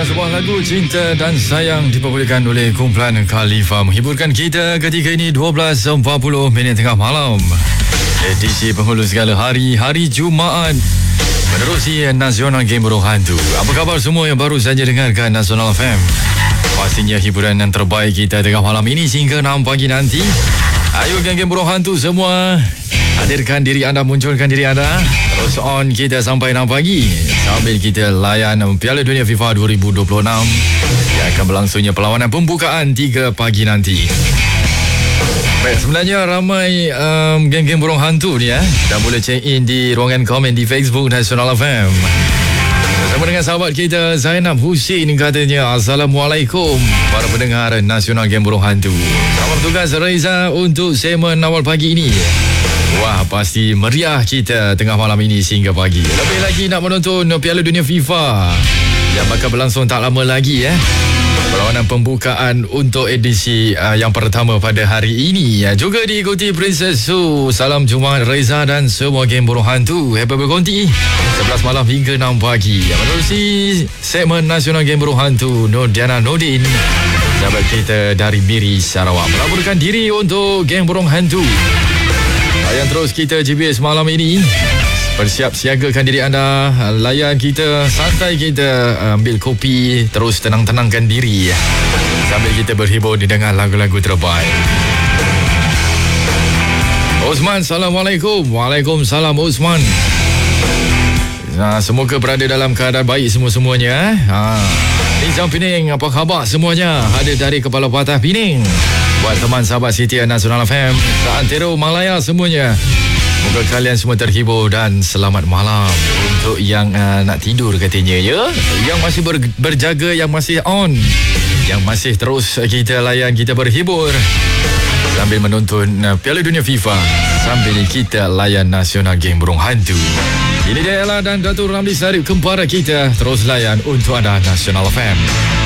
Sebuah lagu cinta dan sayang diperbolehkan oleh kumpulan Khalifa menghiburkan kita ketika ini 12.40 tengah malam. Edisi penghulu segala hari Jumaat menerusi Nasional Game Burung Hantu. Apa khabar semua yang baru saja dengarkan Nasional FM? Pastinya hiburan yang terbaik kita tengah malam ini hingga 6 pagi nanti. Ayo geng-geng Burung Hantu semua, hadirkan diri anda, munculkan diri anda. Terus on kita sampai 6 pagi sambil kita layan Piala Dunia FIFA 2026 yang akan berlangsungnya perlawanan pembukaan 3 pagi nanti. Baik, sebenarnya ramai geng-geng Burung Hantu ni dah boleh check in di ruangan komen di Facebook Nasional FM. Bersama dengan sahabat kita Zainab Husin, katanya Assalamualaikum para pendengar Nasional Game Burung Hantu. Selamat bertugas Reza untuk segmen awal pagi ini. Wah, pasti meriah kita tengah malam ini sehingga pagi. Lebih lagi nak menonton Piala Dunia FIFA yang bakal berlangsung tak lama lagi perlawanan pembukaan untuk edisi yang pertama pada hari ini. Juga diikuti Princess Su. Salam Jumaat Reza dan semua geng Burung Hantu. Happy berkonti 11 malam hingga 6 pagi. Menerusi segmen Nasional Game Burung Hantu, Nordiana Nordin, sahabat kita dari Miri Sarawak, melaporkan diri untuk geng Burung Hantu. Layan terus kita GPS malam ini. Bersiap siagakan diri anda, layan kita, santai kita, ambil kopi, terus tenang-tenangkan diri sambil kita berhibur didengar lagu-lagu terbaik. Osman, Assalamualaikum. Waalaikumsalam Osman. Semoga berada dalam keadaan baik semua-semuanya. Nizam Pening, apa khabar semuanya? Hadir dari Kepala Patah Pening. Buat teman sahabat setia Nasional FM, seantero Malaya semuanya, semoga kalian semua terhibur dan selamat malam. Untuk yang nak tidur katanya yang masih berjaga, yang masih on, yang masih terus kita layan, kita berhibur sambil menonton Piala Dunia FIFA, sambil kita layan Nasional Game Burung Hantu. Ini dia Ella dan Datuk Ramli Sarip, kempara kita. Terus layan untuk anda Nasional FM.